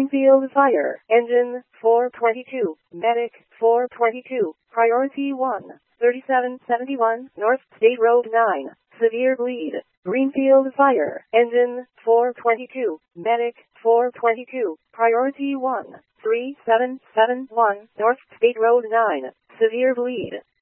Greenfield Fire. Engine 422. Medic 422. Priority 1. 3771 North State Road 9. Severe bleed. Greenfield Fire. Engine 422. Medic 422. Priority 1. 3771 North State Road 9. Severe bleed.